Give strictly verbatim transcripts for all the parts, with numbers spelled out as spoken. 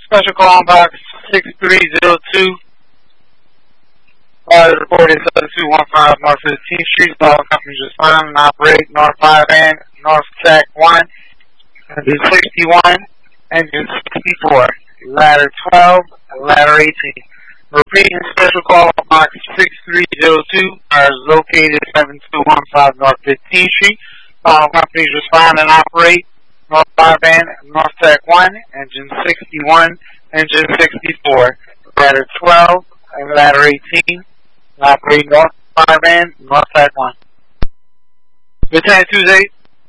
Special call on box six three zero two. Uh, reported seven two one five North fifteenth Street. All companies respond and operate North five and North Tech one. Engine sixty-one, engine sixty-four, ladder twelve, ladder eighteen. Repeating special call on box six three zero two. Cars located seven two one five North fifteenth Street. All companies respond and operate North five and North Tech one, engine sixty-one, engine sixty-four, ladder twelve, and ladder eighteen. Operate North five and North Tech one. Lieutenant Tuesday.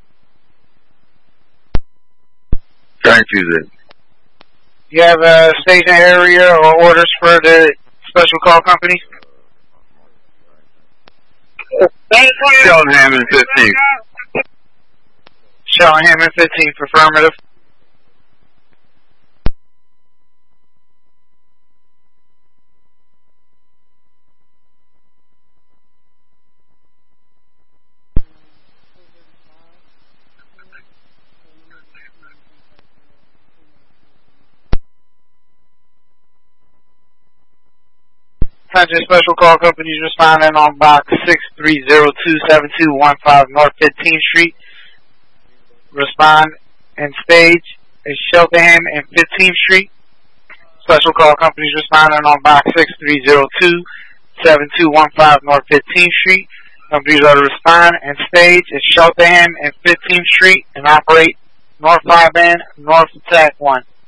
Lieutenant Tuesday. You have a station area or orders for the special call company? Sheldon Hammond fifteen. Sheldon Hammond fifteen, affirmative. Attention special call companies responding on box six three zero two seven two one five North fifteenth Street. Respond and stage is Cheltenham and fifteenth Street. Special call companies responding on box six three zero two seven two one five North fifteenth Street. Companies are to respond and stage is Cheltenham and fifteenth Street and operate North five and North Tech one.